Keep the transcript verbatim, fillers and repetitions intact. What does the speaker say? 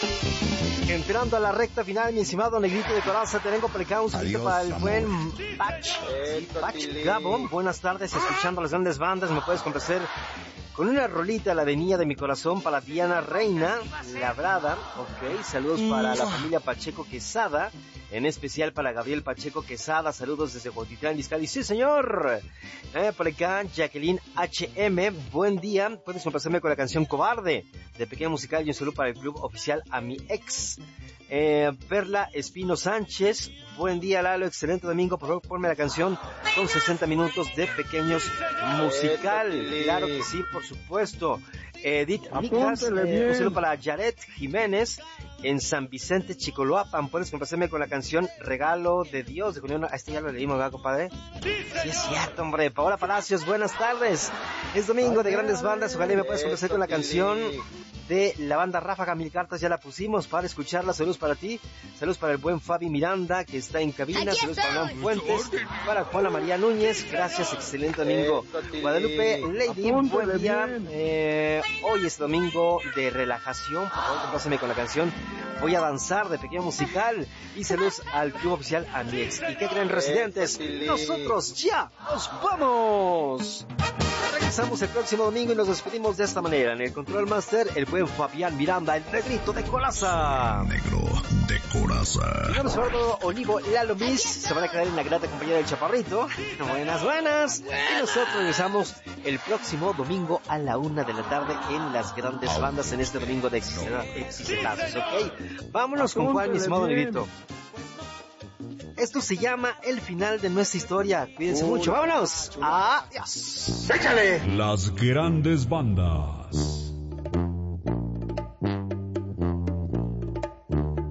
Entrando a la recta final, mi estimado Negrito de Coraza, te vengo por acá un saludito para el amor. Buen Bach, sí, Bach Gabón. Buenas tardes, escuchando las grandes bandas. Me puedes complacer con una rolita, La Venía de mi Corazón, para Diana Reina Labrada. Ok, saludos para la familia Pacheco Quesada, en especial para Gabriel Pacheco Quesada. Saludos desde Juatitlán, Izcalli. Sí, señor. Eh, por acá, Jacqueline H M. Buen día. Puedes complacerme con la canción Cobarde, de Pequeño Musical, y un saludo para el club oficial A Mi Ex. Eh, Perla Espino Sánchez. Buen día, Lalo. Excelente domingo. Por favor, ponme la canción con sesenta minutos de Pequeños Musical. Claro que sí, por supuesto. Edith Micas, eh, un saludo para Yaret Jiménez en San Vicente, Chicoloapan. Puedes complacerme con la canción Regalo de Dios de Julián. A este ya lo leímos, ¿verdad, compadre? Sí, es cierto, hombre. Paola Palacios, buenas tardes. Es domingo de grandes bandas. Ojalá me puedas complacer con la canción de la banda Ráfaga. Mil cartas ya la pusimos para escucharla. Saludos para ti. Saludos para el buen Fabi Miranda, que está en cabina. Saludos para León Fuentes. Para Juana María Núñez. Gracias, excelente domingo. Guadalupe Lady, buen día. Eh, hoy es domingo de relajación. Por favor, compláceme con la canción Voy a Danzar, de Pequeño Musical. Y saludos al club oficial A Mi Ex. ¿Y qué creen, residentes? Nosotros ya nos vamos. Regresamos el próximo domingo y nos despedimos de esta manera. En el Control Master, el buen Fabián Miranda, el Negrito de Coraza. Negro de Coraza. Y vamos a ver Olivo Lalo Miss. Se van a quedar en la grata compañía del Chaparrito. Buenas, buenas. Y nosotros regresamos el próximo domingo a la una de la tarde en las grandes bandas, en este domingo de exitazos, ¿ok? Vámonos con Juan, mi estimado Negrito. Esto se llama El Final de Nuestra Historia. Cuídense mucho. Vámonos. Adiós. ¡Échale! Las grandes bandas.